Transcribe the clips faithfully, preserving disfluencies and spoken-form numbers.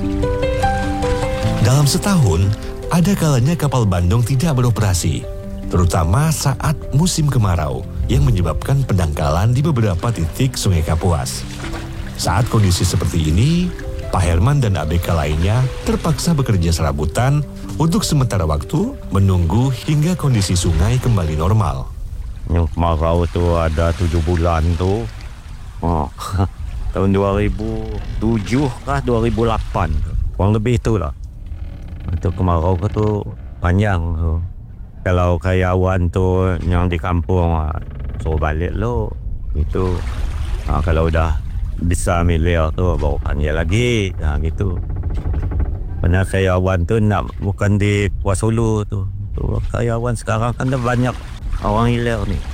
Dalam setahun, ada kalanya kapal Bandung tidak beroperasi, terutama saat musim kemarau yang menyebabkan pendangkalan di beberapa titik Sungai Kapuas. Saat kondisi seperti ini, Pak Herman dan A B K lainnya terpaksa bekerja serabutan untuk sementara waktu menunggu hingga kondisi sungai kembali normal. Yang kemarau tuh ada tujuh bulan tuh. Oh, tahun dua ribu tujuh kah dua ribu delapan. Kurang lebih itulah. Untuk kemarau itu panjang tuh. Kalau karyawan tuh yang di kampung suruh balik lo itu. Nah, kalau udah bisa milir tuh bawa panggil lagi. Nah gitu. Benar karyawan tuh nak bukan di Kuala Sulu tuh. Tuh karyawan sekarang kan dah banyak orang hilir nih.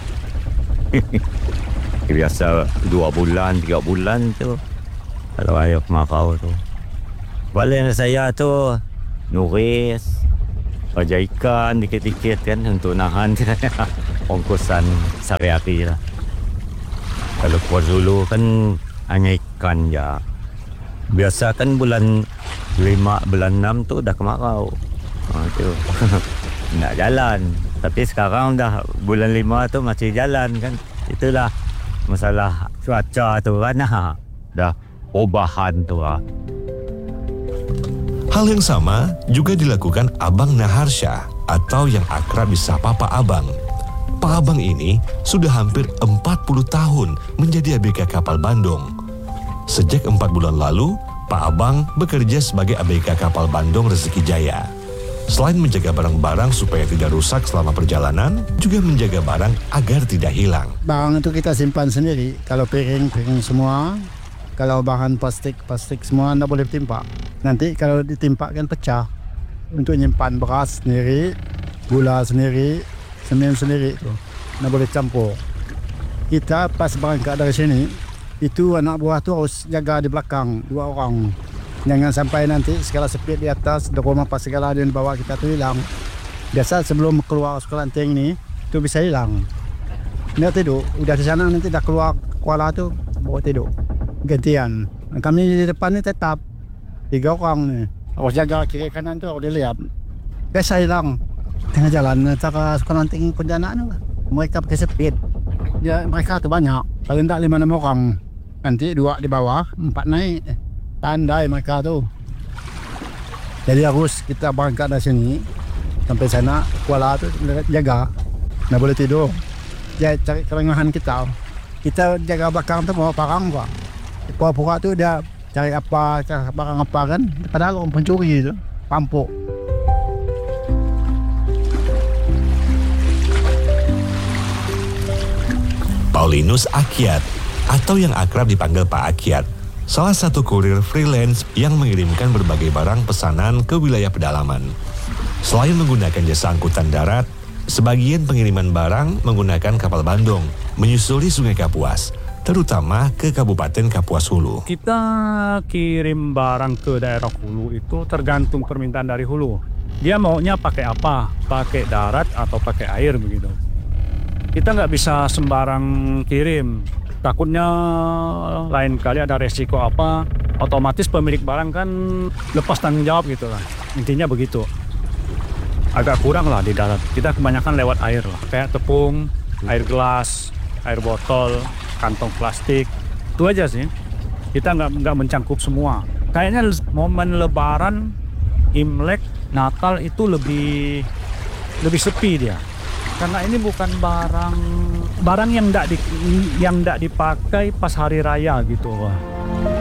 Biasa dua bulan, tiga bulan tuh kalau air kemarau tuh. Balik saya tuh nuris, kerja ikan dikit-dikit kan untuk nahan ongkosan sehari-hari lah. Kalau Kuala Sulu kan hanya ikan ya. Biasa kan bulan lima, bulan enam tuh dah kemarau. Ha, tu. Nak jalan. Tapi sekarang dah bulan lima tu masih jalan kan. Itulah masalah cuaca tu kan. Ha. Dah perubahan tu lah. Hal yang sama juga dilakukan Abang Naharsya atau yang akrab disapa Pak Abang. Pak Abang ini sudah hampir empat puluh tahun menjadi A B K kapal Bandung. Sejak empat bulan lalu, Pak Abang bekerja sebagai A B K kapal Bandung Rezeki Jaya. Selain menjaga barang-barang supaya tidak rusak selama perjalanan, juga menjaga barang agar tidak hilang. Barang itu kita simpan sendiri. Kalau piring, piring semua. Kalau bahan plastik, plastik semua tidak boleh ditimpa. Nanti kalau ditimpa kan pecah. Untuk nyimpan beras sendiri, gula sendiri, semen sendiri itu. Tidak boleh campur. Kita pas berangkat dari sini, itu anak buah tu harus jaga di belakang, dua orang. Jangan sampai nanti segala sepit di atas, rumah pas segala ada yang bawa kita tu hilang. Biasa sebelum keluar sekelanting ni, tu bisa hilang. Dia tidur, udah di sana nanti dah keluar Kuala tu, bawa tidur. Gantian. Kami di depan ni tetap tiga orang ni. Harus jaga kiri kanan tu, harus dilihat. Biasa hilang. Tengah jalan, cara sekelanting Pontianak tu, mereka pakai sepit. Ya, mereka tu banyak. Kalau tak lima enam orang. Nanti dua di bawah, empat naik. Tandai mereka tu. Jadi harus kita berangkat dari sini sampai sana Kuala tu jaga. Tak boleh tidur. Dia cari kelengahan kita. Kita jaga belakang tu bawa barang apa. Pura-pura tu dia cari apa, cari barang apa kan. Padahal orang pencuri tu, pampuk. Paulinus Akyat atau yang akrab dipanggil Pak Akyat, salah satu kurir freelance yang mengirimkan berbagai barang pesanan ke wilayah pedalaman. Selain menggunakan jasa angkutan darat, sebagian pengiriman barang menggunakan kapal Bandung menyusuri Sungai Kapuas, terutama ke Kabupaten Kapuas Hulu. Kita kirim barang ke daerah hulu itu tergantung permintaan dari hulu. Dia maunya pakai apa? Pakai darat atau pakai air begitu. Kita nggak bisa sembarang kirim. Takutnya lain kali ada resiko apa, otomatis pemilik barang kan lepas tanggung jawab gitu lah. Intinya begitu. Agak kurang lah di darat. Kita kebanyakan lewat air lah. Kayak tepung, air gelas, air botol, kantong plastik. Itu aja sih. Kita nggak nggak mencangkup semua. Kayaknya momen Lebaran, Imlek, Natal itu lebih lebih sepi dia. Karena ini bukan barang barang yang tidak di, yang tidak dipakai pas hari raya gitu. Wah.